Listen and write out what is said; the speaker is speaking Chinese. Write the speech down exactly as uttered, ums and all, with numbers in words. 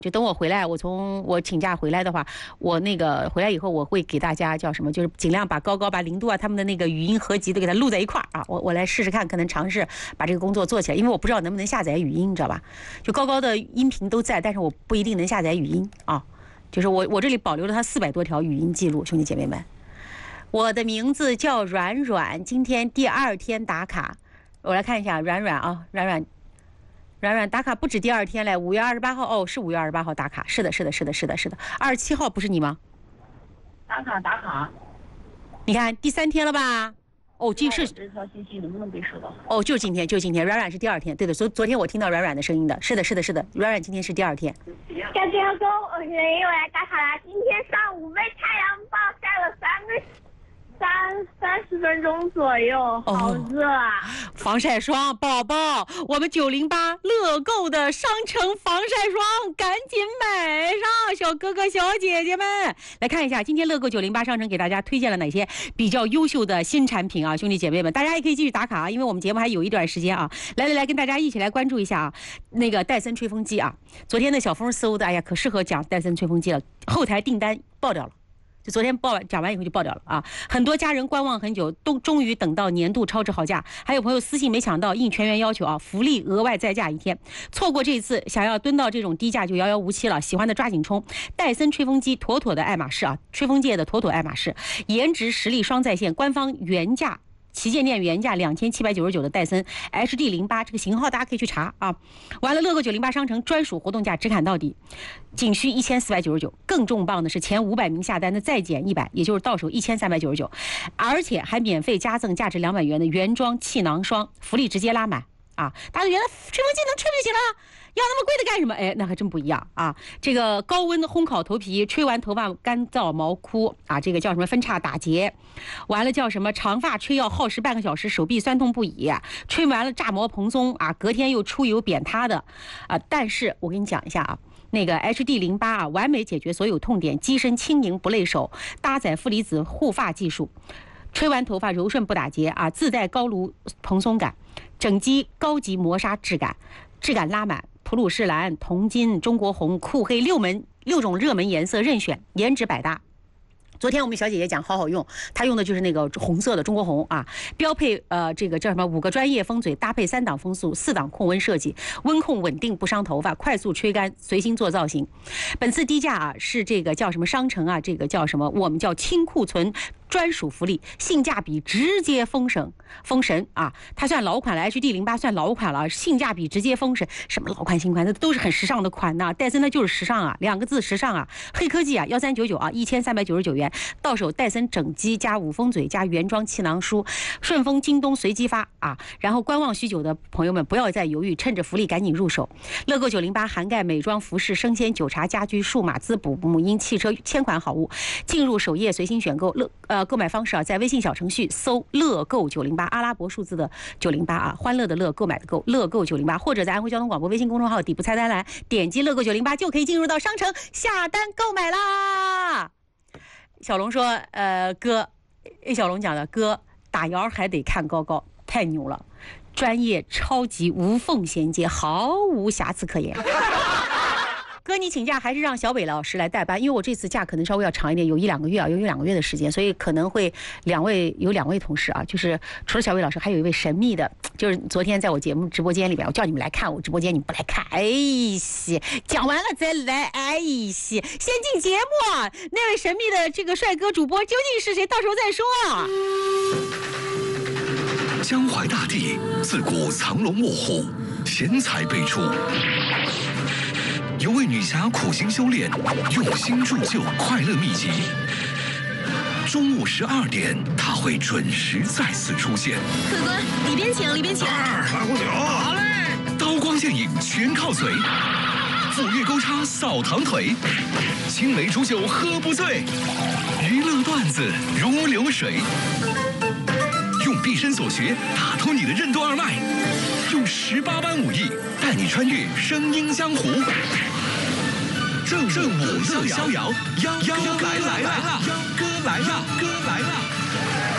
就等我回来，我从我请假回来的话，我那个回来以后，我会给大家叫什么，就是尽量把高高、把零度啊他们的那个语音合集都给它录在一块儿啊。我我来试试看，可能尝试把这个工作做起来，因为我不知道能不能下载语音，你知道吧？就高高的音频都在，但是我不一定能下载语音啊。就是我我这里保留了它四百多条语音记录，兄弟姐妹们。我的名字叫软软，今天第二天打卡，我来看一下软软啊，软软。软软打卡不止第二天嘞，五月二十八号哦，是五月二十八号打卡，是的，是的，是的，是的，是的，二十七号不是你吗？ 打卡打卡， 你看第三天了吧？哦，这是这条信息能不能被收到？ 哦，就是今天，就是今天，软软是第二天，对的，所以昨天我听到软软的声音的，是的，是的，是的，软软今天是第二天。 小天哥，我是因为来打卡啦，今天上午被太阳暴晒了三个。三三十分钟左右，好热啊！ 哦、防晒霜，宝宝，我们九零八乐购的商城防晒霜，赶紧买上，小哥哥小姐姐们，来看一下今天乐购九零八商城给大家推荐了哪些比较优秀的新产品啊，兄弟姐妹们，大家也可以继续打卡啊，因为我们节目还有一段时间啊，来来来，跟大家一起来关注一下啊，那个戴森吹风机啊，昨天的小峰搜的，哎呀，可适合讲戴森吹风机了，后台订单爆掉了。就昨天报讲完以后就爆掉了啊！很多家人观望很久，都终于等到年度超值好价。还有朋友私信没抢到，应全员要求啊，福利额外再价一天。错过这一次，想要蹲到这种低价就遥遥无期了。喜欢的抓紧冲！戴森吹风机，妥妥的爱马仕啊，吹风界的妥妥爱马仕，颜值实力双在线，官方原价。旗舰店原价两千七百九十九的戴森 H D 零八这个型号大家可以去查啊。完了，乐购九零八商城专属活动价只砍到底，仅需一千四百九十九。更重磅的是前五百名下单的再减一百，也就是到手一千三百九十九，而且还免费加赠价值两百元的原装气囊霜，福利直接拉满啊！大家觉得吹风机能吹就行了。要那么贵的干什么？哎，那还真不一样啊！这个高温烘烤头皮，吹完头发干燥毛枯啊，这个叫什么分叉打结，完了叫什么长发吹要耗时半个小时，手臂酸痛不已，吹完了炸毛蓬松啊，隔天又出油扁塌的啊！但是我跟你讲一下啊。那个 H D 零八啊，完美解决所有痛点，机身轻盈不累手，搭载负离子护发技术，吹完头发柔顺不打结啊，自带高炉蓬松感，整机高级磨砂质感，质感拉满。普鲁士蓝、铜金、中国红、酷黑六门六种热门颜色任选，颜值百搭。昨天我们小姐姐讲好好用，她用的就是那个红色的中国红啊，标配呃这个叫什么五个专业风嘴，搭配三档风速、四档控温设计，温控稳定不伤头发，快速吹干，随心做造型。本次低价啊是这个叫什么商城啊，这个叫什么我们叫清库存。专属福利，性价比直接封神，封神啊！它算老款了 ，H D 零八算老款了，性价比直接封神。什么老款新款，那都是很时尚的款呐、啊。戴森那就是时尚啊，两个字时尚啊。黑科技啊，幺三九九啊，一千三百九十九元到手。戴森整机加五风嘴加原装气囊书，顺丰、京东随机发啊。然后观望许久的朋友们不要再犹豫，趁着福利赶紧入手。乐购九零八涵盖美妆、服饰、生鲜、酒茶、家居、数码滋补、母婴、汽车千款好物，进入首页随心选购。乐呃。购买方式啊，在微信小程序搜乐购九零八，阿拉伯数字的九零八啊，欢乐的乐，购买的购，乐购九零八，或者在安徽交通广播微信公众号底部菜单栏点击乐购九零八就可以进入到商城下单购买啦。小龙说，呃，哥，小龙讲的哥打摇还得看高高，太牛了，专业超级无缝衔接，毫无瑕疵可言。哥，你请假还是让小伟老师来代班，因为我这次假可能稍微要长一点，有一两个月啊，有一两个月的时间，所以可能会两位有两位同事啊，就是除了小伟老师，还有一位神秘的，就是昨天在我节目直播间里边，我叫你们来看我直播间，你们不来看，哎西，讲完了再来，哎西，先进节目啊，那位神秘的这个帅哥主播究竟是谁？到时候再说啊。 江淮大地自古藏龙卧虎，贤才辈出。有位女侠苦心修炼，用心铸就快乐秘籍。中午十二点，她会准时再次出现。 客官，里边请，里边请。 二来壶酒，好嘞。刀光剑影全靠嘴，斧钺钩叉扫堂腿，青梅煮酒喝不醉，娱乐段子如流水。用毕生所学打通你的任督二脉，用十八般武艺带你穿越声音江湖。正正午乐逍遥，幺哥来来了，幺哥来了，哥来了。